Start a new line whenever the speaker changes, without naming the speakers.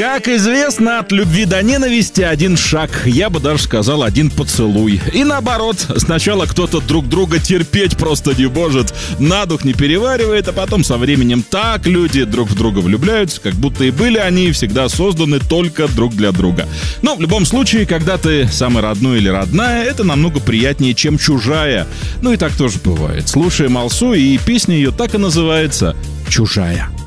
Как известно, от любви до ненависти один шаг, я бы даже сказал, один поцелуй. И наоборот, сначала кто-то друг друга терпеть просто не может, на дух не переваривает, а потом со временем так люди друг в друга влюбляются, как будто и были они всегда созданы только друг для друга. Но в любом случае, когда ты самый родной или родная, это намного приятнее, чем чужая. Ну и так тоже бывает. Слушаем Алсу, и песня ее так и называется «Чужая».